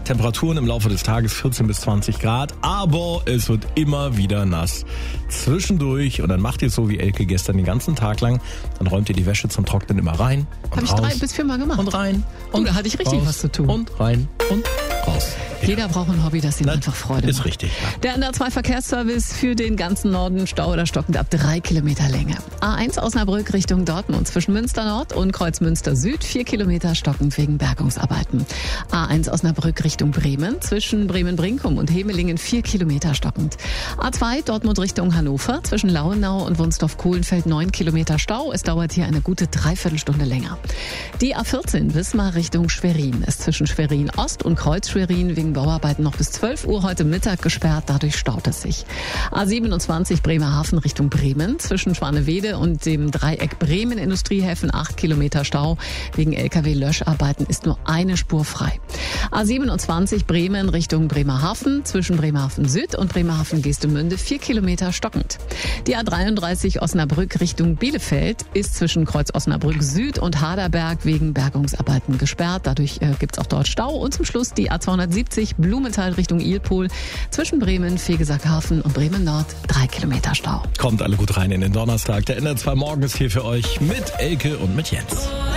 Temperaturen im Laufe des Tages 14 bis 20 Grad, aber es wird immer wieder nass. Zwischendurch, und dann macht ihr es so wie Elke gestern den ganzen Tag lang, dann räumt ihr die Wäsche zum Trocknen immer rein und Habe ich 3 bis 4 Mal gemacht. und rein. Und da hatte ich richtig raus, was zu tun. Und rein und raus. Jeder braucht ein Hobby, das ihm einfach Freude macht. Ist richtig, ja. Der NDR2 Verkehrsservice für den ganzen Norden, Stau oder stockend ab 3 Kilometer Länge. A1 Osnabrück Richtung Dortmund zwischen Münster Nord und Kreuzmünster Süd 4 Kilometer stockend wegen Bergungsarbeiten. A1 Osnabrück Richtung Bremen zwischen Bremen-Brinkum und Hemelingen 4 Kilometer stockend. A2 Dortmund Richtung Hannover zwischen Lauenau und Wunsdorf-Kohlenfeld 9 Kilometer Stau. Es dauert hier eine gute Dreiviertelstunde länger. Die A14 Wismar Richtung Schwerin ist zwischen Schwerin Ost und Kreuz Schwerin wegen Bauarbeiten noch bis 12 Uhr heute Mittag gesperrt, dadurch staut es sich. A27 Bremerhaven Richtung Bremen zwischen Schwanewede und dem Dreieck Bremen Industriehäfen 8 Kilometer Stau. Wegen LKW-Löscharbeiten ist nur eine Spur frei. A27 Bremen Richtung Bremerhaven zwischen Bremerhaven Süd und Bremerhaven Geestemünde 4 Kilometer stockend. Die A33 Osnabrück Richtung Bielefeld ist zwischen Kreuz Osnabrück Süd und Haderberg wegen Bergungsarbeiten gesperrt. Dadurch gibt es auch dort Stau. Und zum Schluss die A270 Blumenthal Richtung Ilpol zwischen Bremen, Fegesackhafen und Bremen Nord 3 Kilometer Stau. Kommt alle gut rein in den Donnerstag. Der NDR2 Morgen ist hier für euch mit Elke und mit Jens.